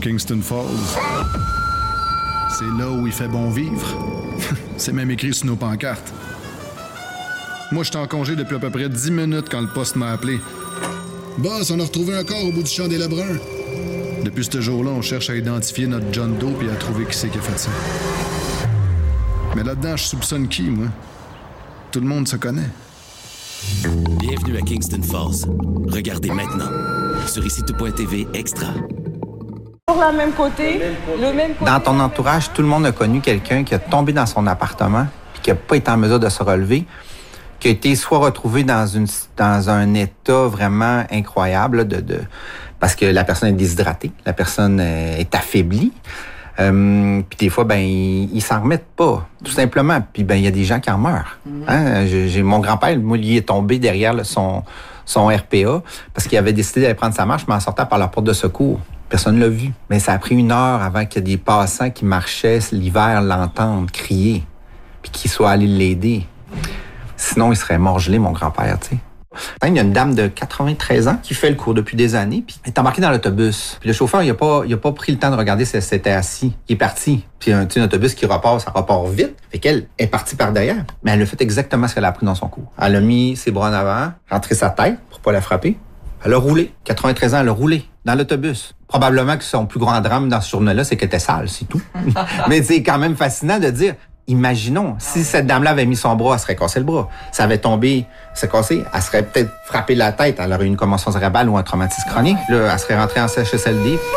Kingston Falls. C'est là où il fait bon vivre. C'est même écrit sur nos pancartes. Moi, j'étais en congé depuis à peu près 10 minutes quand le poste m'a appelé. Boss, on a retrouvé un corps au bout du champ des Lebrun. Depuis ce jour-là, on cherche à identifier notre John Doe et à trouver qui c'est qui a fait ça. Mais là-dedans, je soupçonne qui, moi? Tout le monde se connaît. Bienvenue à Kingston Falls. Regardez maintenant sur ICITO.tv Extra. Sur le même côté. Dans ton entourage, tout le monde a connu quelqu'un qui a tombé dans son appartement puis qui n'a pas été en mesure de se relever, qui a été soit retrouvé dans un état vraiment incroyable parce que la personne est déshydratée, la personne est affaiblie. Puis des fois, ils s'en remettent pas, tout simplement. Puis il y a des gens qui en meurent. Hein? J'ai mon grand-père, moi, lui, est tombé derrière son RPA parce qu'il avait décidé d'aller prendre sa marche, mais en sortant par la porte de secours. Personne ne l'a vu. Mais ça a pris 1 heure avant que des passants qui marchaient l'hiver l'entendent crier, puis qu'ils soient allés l'aider. Sinon, il serait mort gelé, mon grand-père, tu sais. Il y a une dame de 93 ans qui fait le cours depuis des années, puis elle est embarquée dans l'autobus. Puis le chauffeur, il a pas pris le temps de regarder si elle s'était assis. Il est parti. Puis un autobus qui repart, ça repart vite. Fait qu'elle est partie par derrière. Mais elle a fait exactement ce qu'elle a appris dans son cours. Elle a mis ses bras en avant, rentré sa tête pour pas la frapper. Elle a roulé. 93 ans, elle a roulé dans l'autobus. Probablement que son plus grand drame dans ce journée-là, c'est qu'elle était sale, c'est tout. Mais c'est quand même fascinant de dire, imaginons, si cette dame-là avait mis son bras, elle serait cassé le bras. Ça avait tombé, c'est cassé, elle serait peut-être frappée la tête, elle aurait eu une commotion cérébrale ou un traumatisme chronique. Là, elle serait rentrée en CHSLD. Oui.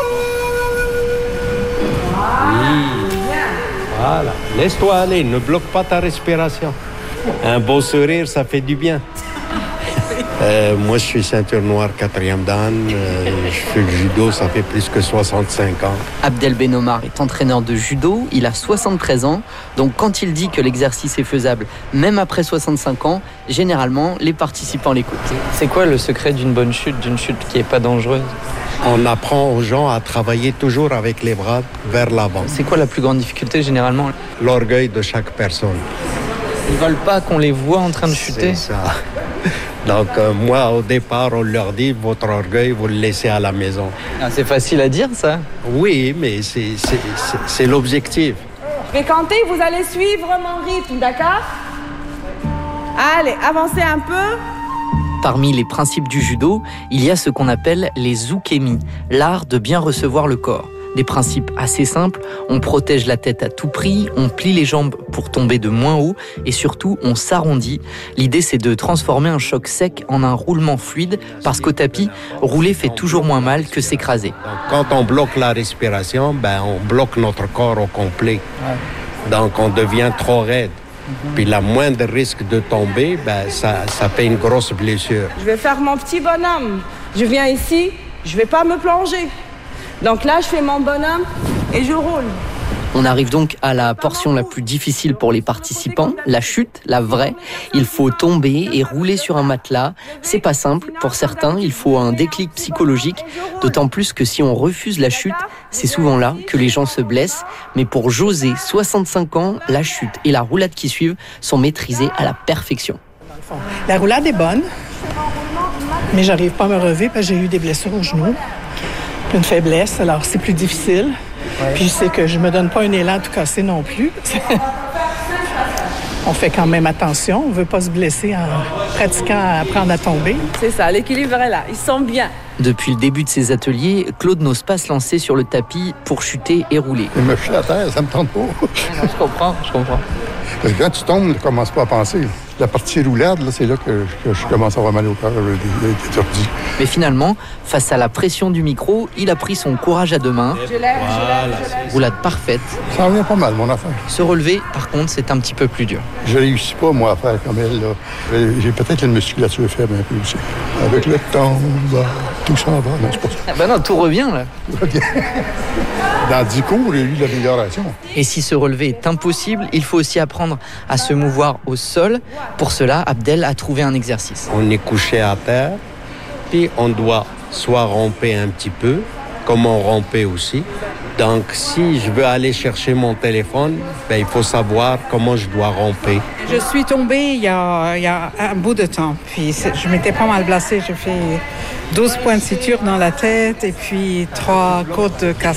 Voilà. Laisse-toi aller, ne bloque pas ta respiration. Un beau sourire, ça fait du bien. Moi, je suis ceinture noire 4e dan. Je fais le judo, ça fait plus que 65 ans. Abdel Benomar est entraîneur de judo, il a 73 ans. Donc quand il dit que l'exercice est faisable, même après 65 ans, généralement, les participants l'écoutent. C'est quoi le secret d'une bonne chute, d'une chute qui n'est pas dangereuse? On apprend aux gens à travailler toujours avec les bras vers l'avant. C'est quoi la plus grande difficulté généralement? L'orgueil de chaque personne. Ils ne veulent pas qu'on les voit en train de chuter? C'est ça. Donc moi, au départ, on leur dit, votre orgueil, vous le laissez à la maison. Ah, c'est facile à dire, ça? Oui, mais c'est l'objectif. Fréquentez, vous allez suivre mon rythme, d'accord? Allez, avancez un peu. Parmi les principes du judo, il y a ce qu'on appelle les ukemi, l'art de bien recevoir le corps. Des principes assez simples, on protège la tête à tout prix, on plie les jambes pour tomber de moins haut et surtout on s'arrondit. L'idée c'est de transformer un choc sec en un roulement fluide parce qu'au tapis, rouler fait toujours moins mal que s'écraser. Quand on bloque la respiration, on bloque notre corps au complet. Donc on devient trop raide. Puis la moindre risque de tomber, ça fait une grosse blessure. Je vais faire mon petit bonhomme. Je viens ici, je vais pas me plonger. Donc là, je fais mon bonhomme et je roule. On arrive donc à la portion la plus difficile pour les participants, la chute, la vraie. Il faut tomber et rouler sur un matelas. C'est pas simple. Pour certains, il faut un déclic psychologique. D'autant plus que si on refuse la chute, c'est souvent là que les gens se blessent. Mais pour José, 65 ans, la chute et la roulade qui suivent sont maîtrisées à la perfection. La roulade est bonne, mais j'arrive pas à me relever parce que j'ai eu des blessures au genou. Une faiblesse, alors c'est plus difficile. Ouais. Puis je sais que je me donne pas un élan tout cassé non plus. On fait quand même attention, on veut pas se blesser en pratiquant à apprendre à tomber. C'est ça, l'équilibre est là, ils sont bien. Depuis le début de ses ateliers, Claude n'ose pas se lancer sur le tapis pour chuter et rouler. Je me chute à terre, ça me tente pas. Je comprends. Parce que quand tu tombes, tu commences pas à penser. La partie roulade, là, c'est là que je commence à avoir mal au cœur, étourdi. Mais finalement, face à la pression du micro, il a pris son courage à deux mains. Je lève. Roulade parfaite. Ça revient pas mal, mon affaire. Se relever, par contre, c'est un petit peu plus dur. Je réussis pas, moi, à faire comme elle, là. J'ai peut-être une musculature faible un peu aussi. Avec le temps, tout ça va. Non, c'est pas ça. Non, tout revient, là. Dans 10 cours, j'ai eu de l'amélioration. Et si se relever est impossible, il faut aussi apprendre à se mouvoir au sol. Pour cela, Abdel a trouvé un exercice. On est couché à terre, puis on doit soit ramper un petit peu, comme on rampait aussi. Donc, si je veux aller chercher mon téléphone, il faut savoir comment je dois ramper. Je suis tombée il y a un bout de temps, puis je m'étais pas mal blessée. J'ai fait 12 points de suture dans la tête et puis 3 côtes cassées.